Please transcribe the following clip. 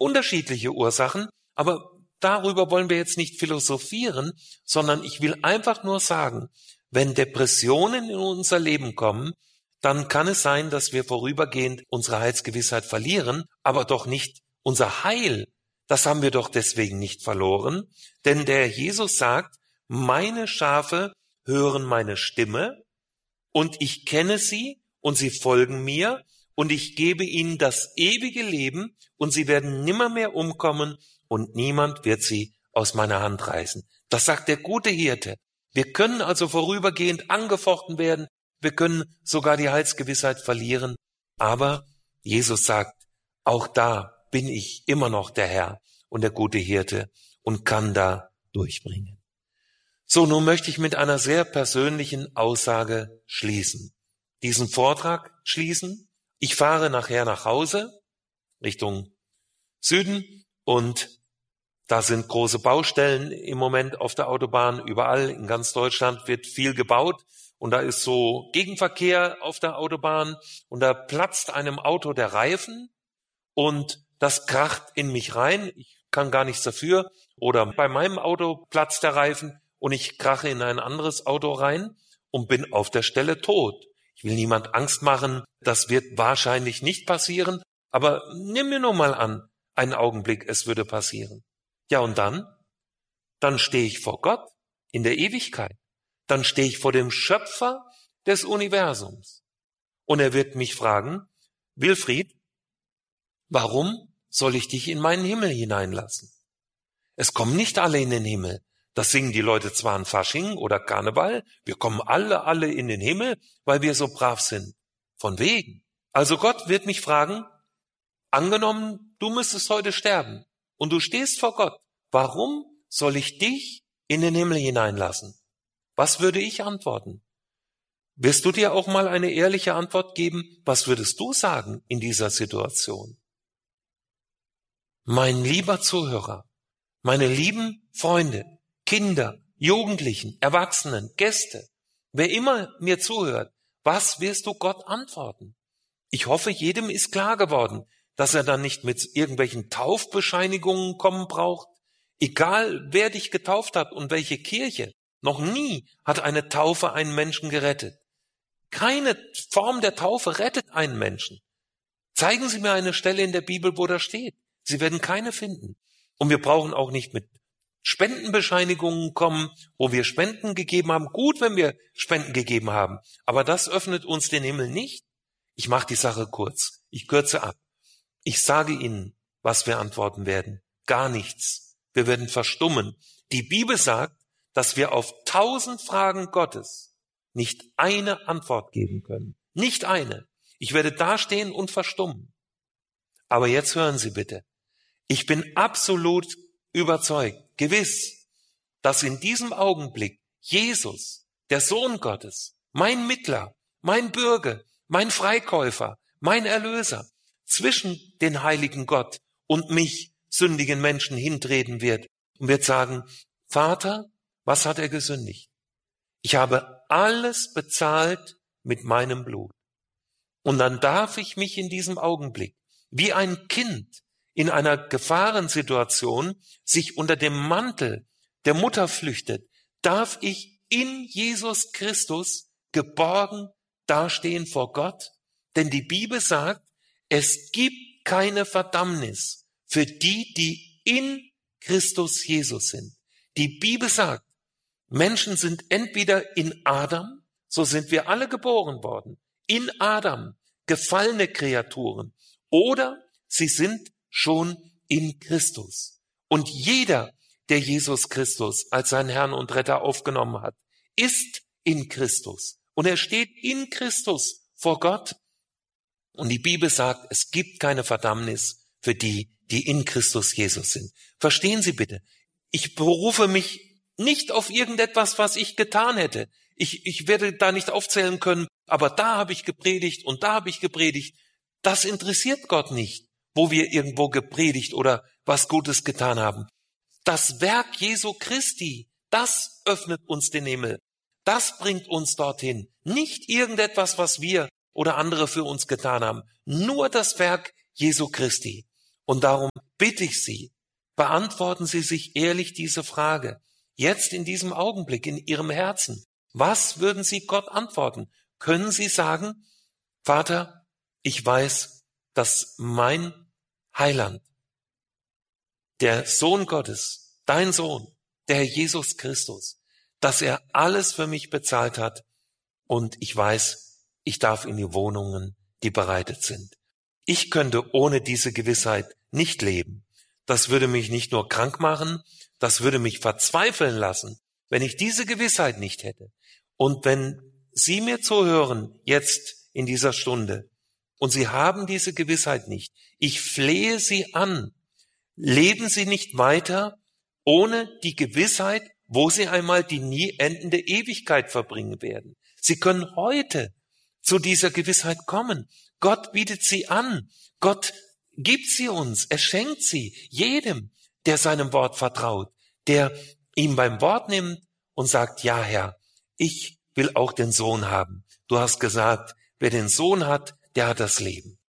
unterschiedliche Ursachen, aber darüber wollen wir jetzt nicht philosophieren, sondern ich will einfach nur sagen, wenn Depressionen in unser Leben kommen, dann kann es sein, dass wir vorübergehend unsere Heilsgewissheit verlieren, aber doch nicht unser Heil. Das haben wir doch deswegen nicht verloren, denn der Jesus sagt, meine Schafe hören meine Stimme und ich kenne sie und sie folgen mir und ich gebe ihnen das ewige Leben und sie werden nimmermehr umkommen und niemand wird sie aus meiner Hand reißen. Das sagt der gute Hirte. Wir können also vorübergehend angefochten werden, wir können sogar die Heilsgewissheit verlieren, aber Jesus sagt, auch da bin ich immer noch der Herr und der gute Hirte und kann da durchbringen. So, nun möchte ich mit einer sehr persönlichen Aussage schließen. Diesen Vortrag schließen. Ich fahre nachher nach Hause, Richtung Süden, und da sind große Baustellen im Moment auf der Autobahn. Überall in ganz Deutschland wird viel gebaut und da ist so Gegenverkehr auf der Autobahn und da platzt einem Auto der Reifen und das kracht in mich rein. Ich kann gar nichts dafür. Oder bei meinem Auto platzt der Reifen und ich krache in ein anderes Auto rein und bin auf der Stelle tot. Ich will niemand Angst machen. Das wird wahrscheinlich nicht passieren. Aber nimm mir nur mal an, einen Augenblick, es würde passieren. Ja, und dann? Dann stehe ich vor Gott in der Ewigkeit. Dann stehe ich vor dem Schöpfer des Universums. Und er wird mich fragen, Wilfried, warum soll ich dich in meinen Himmel hineinlassen? Es kommen nicht alle in den Himmel. Das singen die Leute zwar an Fasching oder Karneval. Wir kommen alle in den Himmel, weil wir so brav sind. Von wegen. Also Gott wird mich fragen, angenommen, du müsstest heute sterben und du stehst vor Gott. Warum soll ich dich in den Himmel hineinlassen? Was würde ich antworten? Wirst du dir auch mal eine ehrliche Antwort geben? Was würdest du sagen in dieser Situation? Mein lieber Zuhörer, meine lieben Freunde, Kinder, Jugendlichen, Erwachsenen, Gäste, wer immer mir zuhört, was wirst du Gott antworten? Ich hoffe, jedem ist klar geworden, dass er dann nicht mit irgendwelchen Taufbescheinigungen kommen braucht. Egal, wer dich getauft hat und welche Kirche, noch nie hat eine Taufe einen Menschen gerettet. Keine Form der Taufe rettet einen Menschen. Zeigen Sie mir eine Stelle in der Bibel, wo das steht. Sie werden keine finden. Und wir brauchen auch nicht mit Spendenbescheinigungen kommen, wo wir Spenden gegeben haben. Gut, wenn wir Spenden gegeben haben, aber das öffnet uns den Himmel nicht. Ich mache die Sache kurz. Ich kürze ab. Ich sage Ihnen, was wir antworten werden. Gar nichts. Wir werden verstummen. Die Bibel sagt, dass wir auf 1000 Fragen Gottes nicht eine Antwort geben können. Nicht eine. Ich werde dastehen und verstummen. Aber jetzt hören Sie bitte. Ich bin absolut überzeugt, gewiss, dass in diesem Augenblick Jesus, der Sohn Gottes, mein Mittler, mein Bürger, mein Freikäufer, mein Erlöser, zwischen den heiligen Gott und mich, sündigen Menschen, hintreten wird und wird sagen, Vater, was hat er gesündigt? Ich habe alles bezahlt mit meinem Blut. Und dann darf ich mich in diesem Augenblick, wie ein Kind in einer Gefahrensituation, sich unter dem Mantel der Mutter flüchtet, darf ich in Jesus Christus geborgen dastehen vor Gott. Denn die Bibel sagt, es gibt keine Verdammnis für die, die in Christus Jesus sind. Die Bibel sagt, Menschen sind entweder in Adam, so sind wir alle geboren worden, in Adam, gefallene Kreaturen, oder sie sind schon in Christus. Und jeder, der Jesus Christus als seinen Herrn und Retter aufgenommen hat, ist in Christus. Und er steht in Christus vor Gott. Und die Bibel sagt, es gibt keine Verdammnis für die, die in Christus Jesus sind. Verstehen Sie bitte, ich berufe mich nicht auf irgendetwas, was ich getan hätte. Ich werde da nicht aufzählen können, aber da habe ich gepredigt und da habe ich gepredigt. Das interessiert Gott nicht, wo wir irgendwo gepredigt oder was Gutes getan haben. Das Werk Jesu Christi, das öffnet uns den Himmel. Das bringt uns dorthin. Nicht irgendetwas, was wir oder andere für uns getan haben. Nur das Werk Jesu Christi. Und darum bitte ich Sie, beantworten Sie sich ehrlich diese Frage. Jetzt in diesem Augenblick in Ihrem Herzen. Was würden Sie Gott antworten? Können Sie sagen, Vater, ich weiß, dass mein Heiland, der Sohn Gottes, dein Sohn, der Herr Jesus Christus, dass er alles für mich bezahlt hat und ich weiß, ich darf in die Wohnungen, die bereitet sind. Ich könnte ohne diese Gewissheit nicht leben. Das würde mich nicht nur krank machen, das würde mich verzweifeln lassen, wenn ich diese Gewissheit nicht hätte. Und wenn Sie mir zuhören jetzt in dieser Stunde und Sie haben diese Gewissheit nicht, ich flehe Sie an, leben Sie nicht weiter ohne die Gewissheit, wo Sie einmal die nie endende Ewigkeit verbringen werden. Sie können heute zu dieser Gewissheit kommen. Gott bietet sie an. Gott gibt sie uns. Er schenkt sie jedem, der seinem Wort vertraut, der ihm beim Wort nimmt und sagt, ja Herr, ich will auch den Sohn haben. Du hast gesagt, wer den Sohn hat, der hat das Leben.